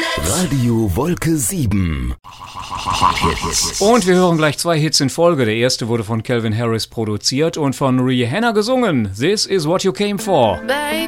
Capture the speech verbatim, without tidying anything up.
Radio Wolke sieben. Und wir hören gleich zwei Hits in Folge. Der erste wurde von Calvin Harris produziert und von Rihanna gesungen. This is what you came for. Baby,